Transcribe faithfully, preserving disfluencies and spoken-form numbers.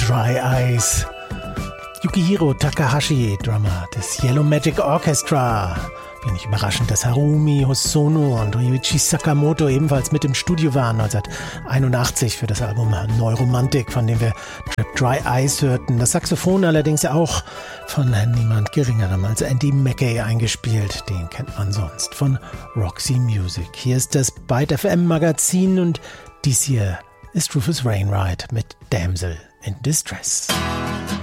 Dry Eyes. Yukihiro Takahashi, Drummer des Yellow Magic Orchestra. Wenig überraschend, dass Harumi Hosono und Ryuichi Sakamoto ebenfalls mit im Studio waren neunzehnhunderteinundachtzig für das Album Neuromantik, von dem wir Trip Dry Eyes hörten. Das Saxophon allerdings auch von niemand Geringerem als Andy Mackay eingespielt. Den kennt man sonst von Roxy Music. Hier ist das Byte F M Magazin und dies hier ist Rufus Wainwright mit Damsel in Distress.